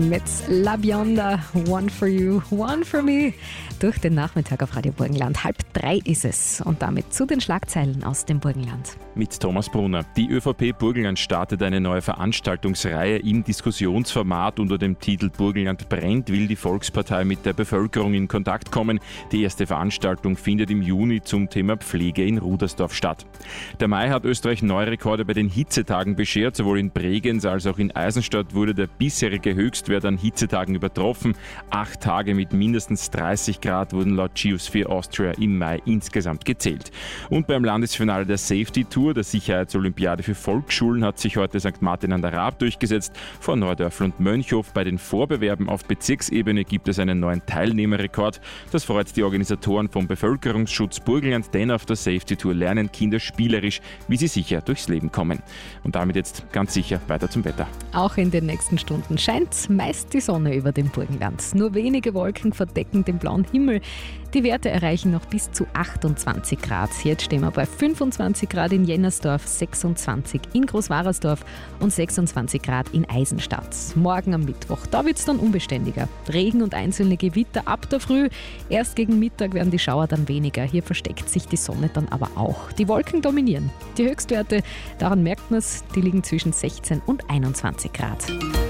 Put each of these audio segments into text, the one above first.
Mit La Bionda, One for You, One for Me. Durch den Nachmittag auf Radio Burgenland. 2:30 ist es. Und damit zu den Schlagzeilen aus dem Burgenland. Mit Thomas Brunner. Die ÖVP Burgenland startet eine neue Veranstaltungsreihe im Diskussionsformat unter dem Titel Burgenland brennt, will die Volkspartei mit der Bevölkerung in Kontakt kommen. Die erste Veranstaltung findet im Juni zum Thema Pflege in Rudersdorf statt. Der Mai hat Österreich neue Rekorde bei den Hitzetagen beschert. Sowohl in Bregenz als auch in Eisenstadt wurde der bisherige Höchstwert an Hitzetagen übertroffen. 8 Tage mit mindestens 30 Grad wurden laut Geosphere Austria im Mai insgesamt gezählt. Und beim Landesfinale der Safety Tour, der Sicherheitsolympiade für Volksschulen, hat sich heute St. Martin an der Raab durchgesetzt vor Neudörfl und Mönchhof. Bei den Vorbewerben auf Bezirksebene gibt es einen neuen Teilnehmerrekord. Das freut die Organisatoren vom Bevölkerungsschutz Burgenland, denn auf der Safety Tour lernen Kinder spielerisch, wie sie sicher durchs Leben kommen. Und damit jetzt ganz sicher weiter zum Wetter. Auch in den nächsten Stunden scheint meist die Sonne über dem Burgenland. Nur wenige Wolken verdecken den blauen Himmel. Die Werte erreichen noch bis zu 28 Grad. Jetzt stehen wir bei 25 Grad in Jennersdorf, 26 in Großwarersdorf und 26 Grad in Eisenstadt. Morgen am Mittwoch, da wird es dann unbeständiger. Regen und einzelne Gewitter ab der Früh. Erst gegen Mittag werden die Schauer dann weniger. Hier versteckt sich die Sonne dann aber auch. Die Wolken dominieren. Die Höchstwerte, daran merkt man es, die liegen zwischen 16 und 21 Grad.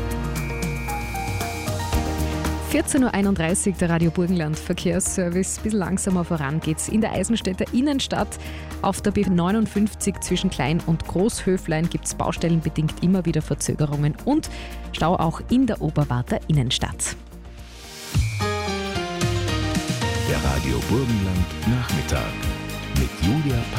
14.31 Uhr, der Radio Burgenland Verkehrsservice. Ein bisschen langsamer voran geht's in der Eisenstädter Innenstadt. Auf der B59 zwischen Klein- und Großhöflein gibt es baustellenbedingt immer wieder Verzögerungen und Stau auch in der Oberwarter Innenstadt. Der Radio Burgenland Nachmittag mit Julia